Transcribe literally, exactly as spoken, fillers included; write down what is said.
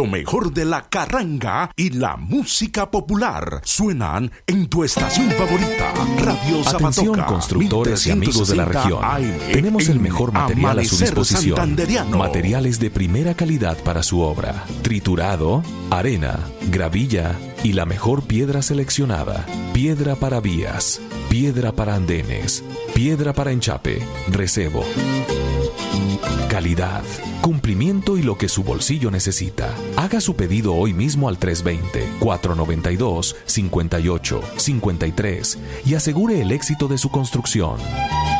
Lo mejor de la carranga y la música popular suenan en tu estación favorita, Radio Zapatoca. Atención, constructores y amigos de la región. A M, Tenemos el mejor material a su disposición. Santanderiano. Materiales de primera calidad para su obra. Triturado, arena, gravilla y la mejor piedra seleccionada. Piedra para vías, piedra para andenes, piedra para enchape, recebo. Calidad, cumplimiento y lo que su bolsillo necesita. Haga su pedido hoy mismo al tres dos cero, cuatro nueve dos, cinco ocho cinco tres y asegure el éxito de su construcción.